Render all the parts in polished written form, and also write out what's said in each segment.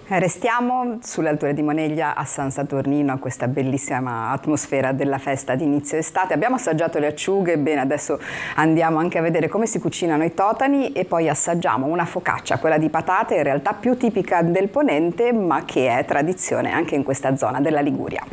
Restiamo sulle alture di Moneglia a San Saturnino, a questa bellissima atmosfera della festa di inizio estate. Abbiamo assaggiato le acciughe, bene, adesso andiamo anche a vedere come si cucinano i totani e poi assaggiamo una focaccia, quella di patate, in realtà più tipica del Ponente, ma che è tradizione anche in questa zona della Liguria.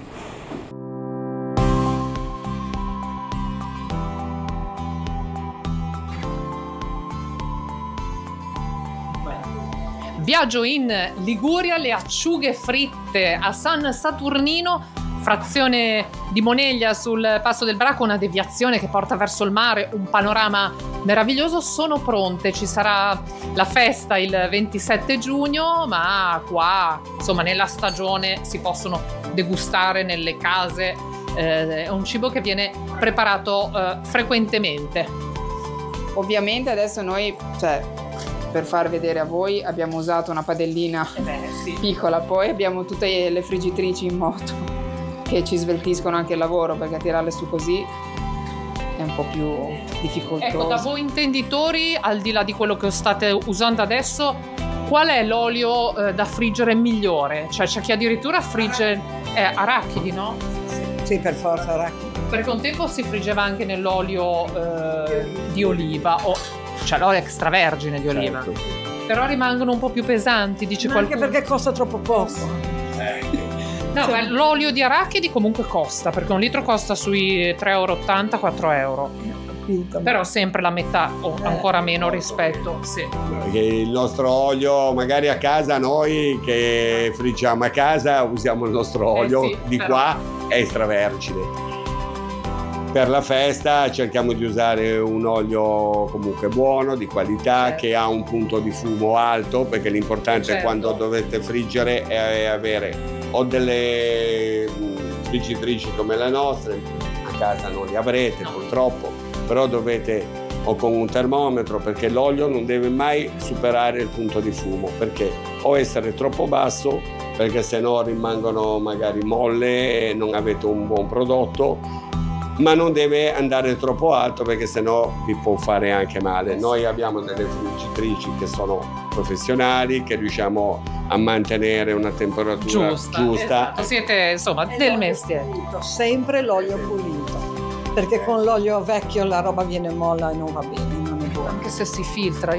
Viaggio in Liguria, le acciughe fritte a San Saturnino, frazione di Moneglia sul Passo del Bracco, una deviazione che porta verso il mare, un panorama meraviglioso. Sono pronte, ci sarà la festa il 27 giugno, ma qua, insomma, nella stagione si possono degustare nelle case, è un cibo che viene preparato frequentemente. Ovviamente adesso noi, per far vedere a voi, abbiamo usato una padellina piccola, poi abbiamo tutte le friggitrici in moto che ci sveltiscono anche il lavoro, perché tirarle su così è un po' più difficoltoso. Ecco, da voi intenditori, al di là di quello che state usando adesso, qual è l'olio da friggere migliore? Cioè c'è chi addirittura frigge arachidi, no? Sì, per forza arachidi. Perché un tempo si friggeva anche nell'olio di oliva, cioè l'olio extravergine di oliva. Certo. Però rimangono un po' più pesanti, dice Ma qualcuno. anche perché costa troppo poco. No, ma l'olio di arachidi comunque costa, perché un litro costa sui 3,80 €, 4 euro. Però sempre la metà o ancora meno rispetto, sì. Perché il nostro olio, magari a casa noi che friggiamo a casa usiamo il nostro olio, sì, di però qua è extravergine. Per la festa cerchiamo di usare un olio comunque buono, di qualità, certo, che ha un punto di fumo alto, perché l'importante certo, quando dovete friggere è avere o delle friggitrici come le nostre, a casa non le avrete purtroppo, però dovete, o con un termometro, perché l'olio non deve mai superare il punto di fumo, perché o essere troppo basso, perché se no rimangono magari molle e non avete un buon prodotto, ma non deve andare troppo alto, perché sennò vi può fare anche male. Noi abbiamo delle friggitrici che sono professionali, che riusciamo a mantenere una temperatura giusta. Esatto. Siete insomma del mestiere. Sempre l'olio pulito, perché con l'olio vecchio la roba viene molla e non va bene, non è buona. Anche se si filtra.